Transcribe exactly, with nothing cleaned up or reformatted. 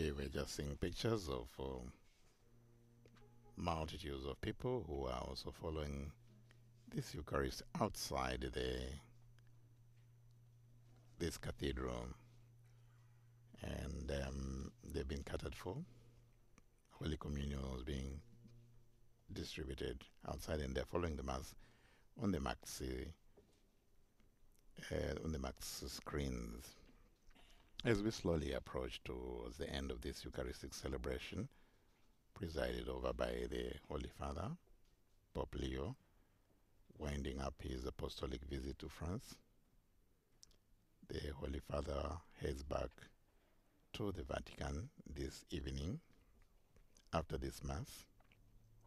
we were just seeing pictures of um, multitudes of people who are also following this Eucharist outside the this cathedral, and um, they've been catered for. Holy Communion was being distributed outside, and they're following the Mass on the maxi uh, on the Max screens. As we slowly approach towards the end of this Eucharistic celebration, presided over by the Holy Father, Pope Leo, winding up his apostolic visit to France, the Holy Father heads back to the Vatican this evening after this Mass.